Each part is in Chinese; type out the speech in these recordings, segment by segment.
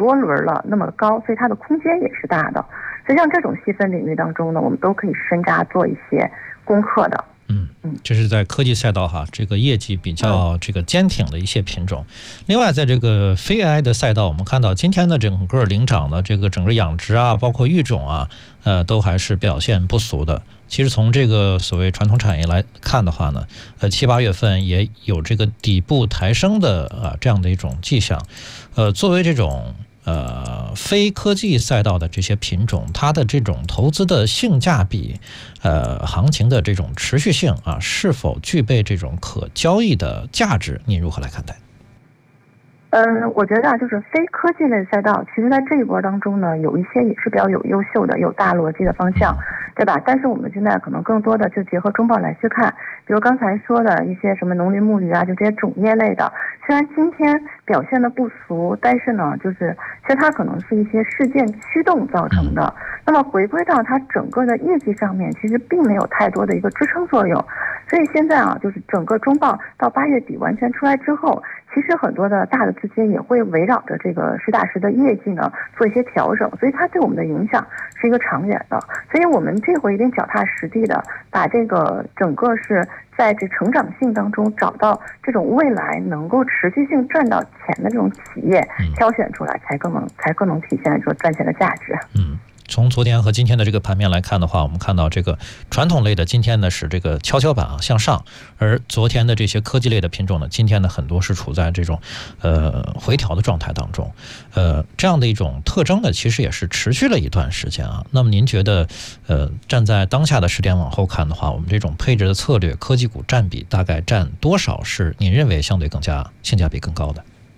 多轮了那么高，所以它的空间也是大的。所以像这种细分领域当中呢，我们都可以深扎做一些功课的。 这是在科技赛道哈，这个业绩比较这个坚挺的一些品种。另外，在这个非 AI 的赛道，我们看到今天的整个领涨的这个整个养殖啊，包括育种啊，都还是表现不俗的。其实从这个所谓传统产业来看的话呢，7、8月份也有这个底部抬升的这样的一种迹象。作为这种非科技赛道的这些品种，它的这种投资的性价比，行情的这种持续性啊，是否具备这种可交易的价值？您如何来看待？ 我觉得就是非科技类赛道，其实在这一波当中呢，有一些也是比较优秀的、有大逻辑的方向，对吧？但是我们现在可能更多的就结合中报来去看，比如刚才说的一些什么农林牧渔啊，就这些种业类的，虽然今天表现的不俗，但是呢，就是其实它可能是一些事件驱动造成的。那么回归到它整个的业绩上面，其实并没有太多的一个支撑作用。所以现在就是整个中报到8月底完全出来之后，其实很多的大的资金也会围绕着这个实打实的业绩呢做一些调整，所以它对我们的影响是一个长远的。所以我们这回一定脚踏实地的把这个整个是在这成长性当中找到这种未来能够持续性赚到钱的这种企业挑选出来，才更能体现说赚钱的价值。 从昨天和今天的这个盘面来看的话，我们看到这个传统类的今天呢是这个跷跷板向上，而昨天的这些科技类的品种呢，今天呢很多是处在这种回调的状态当中。这样的一种特征呢，其实也是持续了一段时间啊。那么您觉得站在当下的时点往后看的话，我们这种配置的策略，科技股占比大概占多少是您认为相对更加性价比更高的？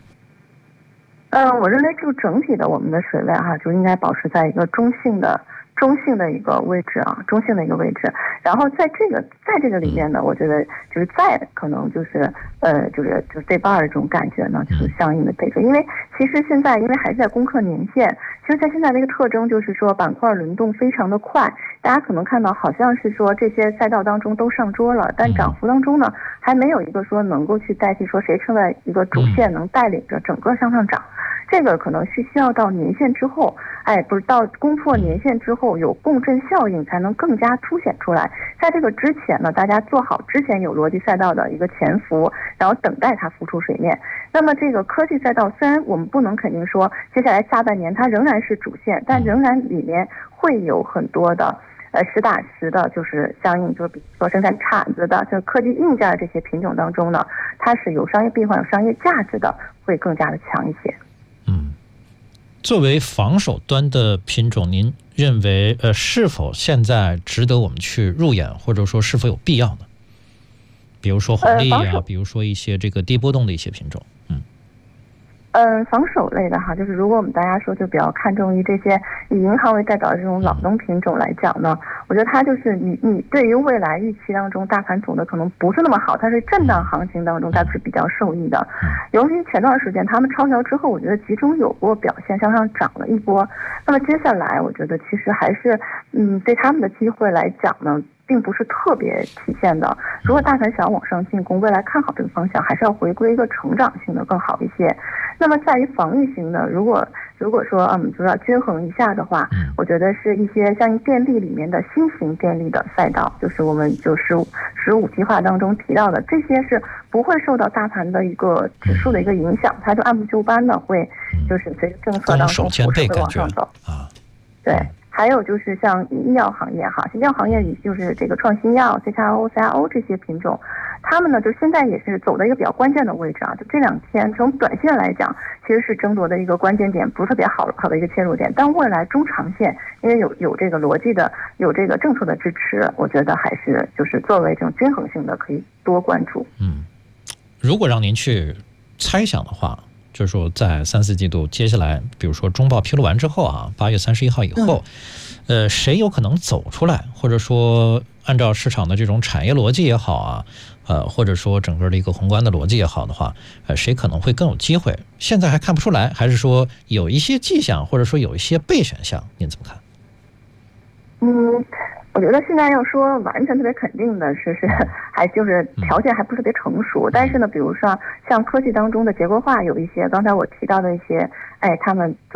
我认为就整体的我们的水位就应该保持在一个中性的一个位置中性的一个位置。然后在这个里面呢，我觉得就是再可能就是对半的这种感觉呢，就是相应的配置。因为其实现在因为还是在攻克年限，其实在现在的一个特征就是说板块轮动非常的快，大家可能看到好像是说这些赛道当中都上桌了，但涨幅当中呢还没有一个说能够去代替说谁成为一个主线能带领着整个向上涨。这个可能是需要到年限之后，不是到攻破年限之后有共振效应才能更加凸显出来。在这个之前呢，大家做好之前有逻辑赛道的一个潜伏，然后等待它浮出水面。那么这个科技赛道虽然我们不能肯定说接下来下半年它仍然是主线，但仍然里面会有很多的实打实的，就是相应就是比如说生产产子的，就是科技硬件这些品种当中呢，它是有商业闭环、有商业价值的，会更加的强一些。 作为防守端的品种，您认为是否现在值得我们去入眼，或者说是否有必要呢？比如说红利比如说一些这个低波动的一些品种。 防守类的就是如果我们大家说就比较看重于这些以银行为代表的这种老农品种来讲呢，我觉得它就是你对于未来预期当中大盘走的可能不是那么好，它是震荡行情当中它是比较受益的。尤其前段时间他们超调之后，我觉得集中有过表现向上涨了一波。那么接下来我觉得其实还是对他们的机会来讲呢，并不是特别体现的。如果大盘想要往上进攻，未来看好这个方向，还是要回归一个成长性的更好一些。那么在于防御型的，如果说就要均衡一下的话，我觉得是一些像电力里面的新型电力的赛道，就是我们就15计划当中提到的，这些是不会受到大盘的一个指数的一个影响，它就按部就班的会就是随着政策当中会往上走对。还有就是像医药行业医药行业里就是这个创新药 CRO 这些品种，他们呢就现在也是走的一个比较关键的位置就这2天从短线来讲其实是争夺的一个关键点，不是特别好的一个切入点。但未来中长线因为有这个逻辑的，有这个政策的支持，我觉得还是就是作为这种均衡性的可以多关注。 如果让您去猜想的话，就是说在3、4季度接下来比如说中报披露完之后8月31号以后谁有可能走出来，或者说按照市场的这种产业逻辑也好或者说整个的一个宏观的逻辑也好的话谁可能会更有机会？现在还看不出来，还是说有一些迹象，或者说有一些备选项，您怎么看？ 我觉得现在要说完全特别肯定的是还就是条件还不是特别成熟。但是呢，比如说像科技当中的结构化，有一些刚才我提到的一些他们